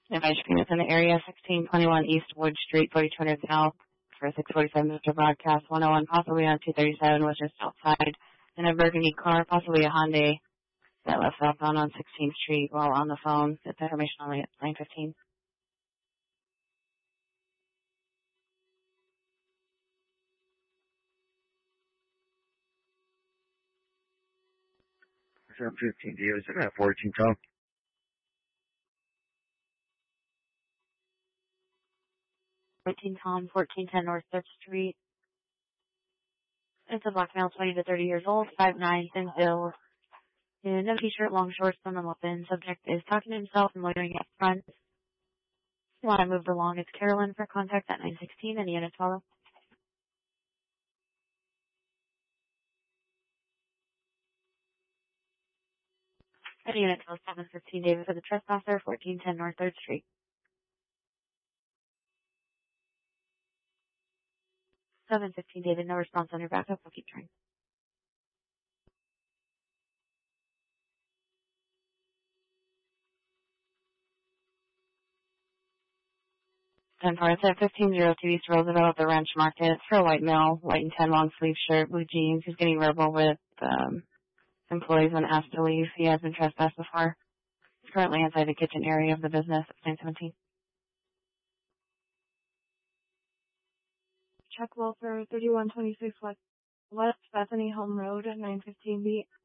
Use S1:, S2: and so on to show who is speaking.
S1: Advice units in the area, 1621 East Wood Street, 4200 South, for 647 Mr. Broadcast, 101, possibly on 237, was just outside in a burgundy car, possibly a Hyundai, that left southbound on 16th Street while on the phone. That's information only at 9:15.
S2: Sure, 15 deals. I got 14 Tom.
S1: 14 Tom, 1410 North 3rd Street. It's a black male, 20 to 30 years old, 5'9", thin build. In no t-shirt, long shorts, thumb and weapon. Subject is talking to himself and loitering up front. If you want to move along, it's Carolyn for contact at 916 and the unit follow. And the unit follow 715 David for the trespasser, 1410 North 3rd Street. 715 David, no response on your backup. We'll keep trying. 10 for at 1502 East Roosevelt, the Ranch Market, for a white male, white and tan long sleeve shirt, blue jeans. He's getting verbal with employees when asked to leave. He has been trespassed before. He's currently inside the kitchen area of the business at 917.
S3: Chuck Wilfer, 3126 West Bethany Home Road at 915B.